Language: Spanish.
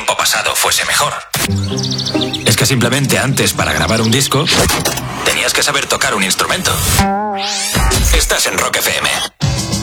tiempo pasado fuese mejor. Es que simplemente antes, para grabar un disco, tenías que saber tocar un instrumento. Estás en Rock FM.